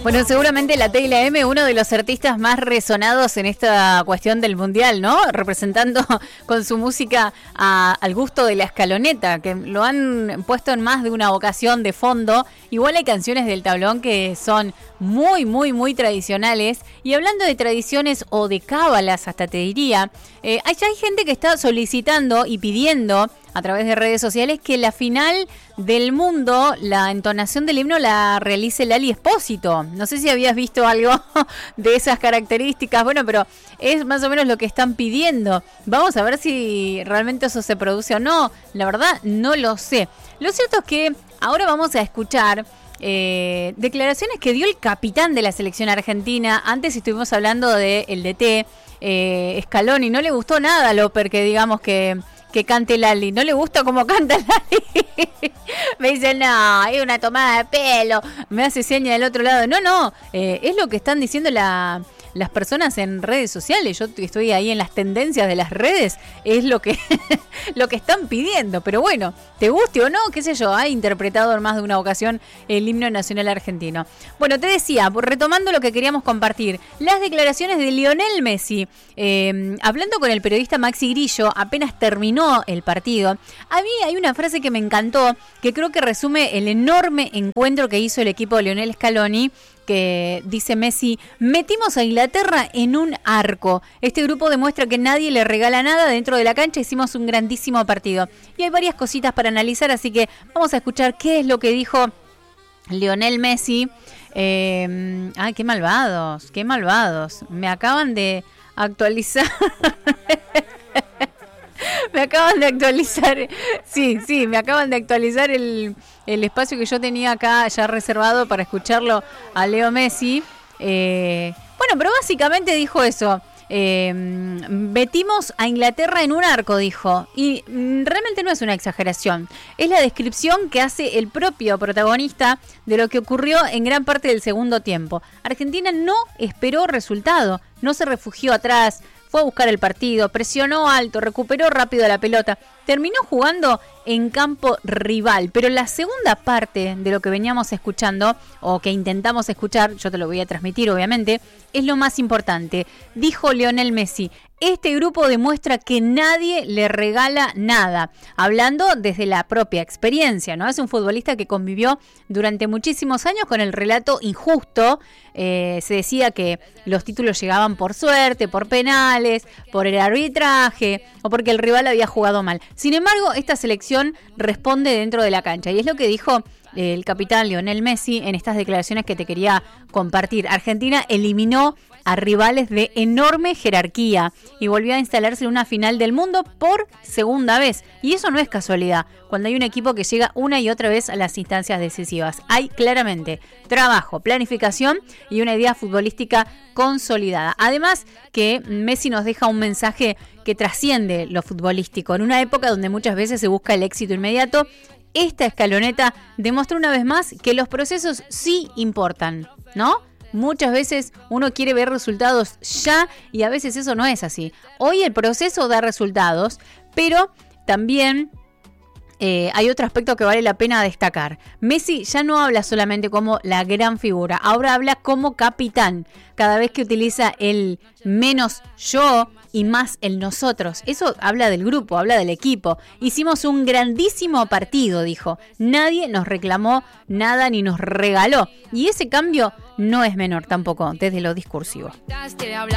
Bueno, seguramente la T y la M, uno de los artistas más resonados en esta cuestión del mundial, ¿no? Representando con su música al gusto de la escaloneta, que lo han puesto en más de una ocasión de fondo. Igual hay canciones del tablón que son muy tradicionales. Y hablando de tradiciones o de cábalas, hasta te diría, hay gente que está solicitando y pidiendo a través de redes sociales que la final del mundo, la entonación del himno la realice Lali Espósito. No sé si habías visto algo de esas características, bueno, pero es más o menos lo que están pidiendo. Vamos a ver si realmente eso se produce o no. La verdad, no lo sé. Lo cierto es que ahora vamos a escuchar declaraciones que dio el capitán de la selección argentina. Antes estuvimos hablando del DT, Scaloni. No le gustó nada a Loper que digamos que cante Lali. No le gusta cómo canta Lali. Me dice, no, es una tomada de pelo. Me hace seña del otro lado. No, es lo que están diciendo las personas en redes sociales. Yo estoy ahí en las tendencias de las redes. Es lo que están pidiendo. Pero bueno, te guste o no, qué sé yo, ha interpretado en más de una ocasión el himno nacional argentino. Bueno, te decía, retomando lo que queríamos compartir, las declaraciones de Lionel Messi, hablando con el periodista Maxi Grillo, apenas terminó el partido. A mí hay una frase que me encantó, que creo que resume el enorme encuentro que hizo el equipo de Lionel Scaloni, que dice Messi: metimos a Inglaterra en un arco. Este grupo demuestra que nadie le regala nada dentro de la cancha. Hicimos un grandísimo partido. Y hay varias cositas para analizar, así que vamos a escuchar qué es lo que dijo Lionel Messi. Qué malvados. Me acaban de actualizar. Me acaban de actualizar. Sí, me acaban de actualizar el espacio que yo tenía acá ya reservado para escucharlo a Leo Messi. Bueno, pero básicamente dijo eso. Metimos a Inglaterra en un arco, dijo. Y realmente no es una exageración. Es la descripción que hace el propio protagonista de lo que ocurrió en gran parte del segundo tiempo. Argentina no esperó resultado, no se refugió atrás, fue a buscar el partido, presionó alto, recuperó rápido la pelota, terminó jugando en campo rival. Pero la segunda parte de lo que veníamos escuchando, o que intentamos escuchar, yo te lo voy a transmitir obviamente, es lo más importante. Dijo Lionel Messi: este grupo demuestra que nadie le regala nada. Hablando desde la propia experiencia, ¿no? Es un futbolista que convivió durante muchísimos años con el relato injusto. Se decía que los títulos llegaban por suerte, por penales, por el arbitraje o porque el rival había jugado mal. Sin embargo, esta selección responde dentro de la cancha. Y es lo que dijo el capitán Lionel Messi en estas declaraciones que te quería compartir. Argentina eliminó a rivales de enorme jerarquía y volvió a instalarse en una final del mundo por segunda vez. Y eso no es casualidad, cuando hay un equipo que llega una y otra vez a las instancias decisivas. Hay claramente trabajo, planificación y una idea futbolística consolidada. Además que Messi nos deja un mensaje que trasciende lo futbolístico. En una época donde muchas veces se busca el éxito inmediato, esta escaloneta demostró una vez más que los procesos sí importan, ¿no? Muchas veces uno quiere ver resultados ya y a veces eso no es así. Hoy el proceso da resultados, pero también hay otro aspecto que vale la pena destacar. Messi ya no habla solamente como la gran figura, ahora habla como capitán. Cada vez que utiliza el menos yo y más el nosotros. Eso habla del grupo, habla del equipo. Hicimos un grandísimo partido, dijo. Nadie nos reclamó nada ni nos regaló. Y ese cambio no es menor tampoco desde lo discursivo.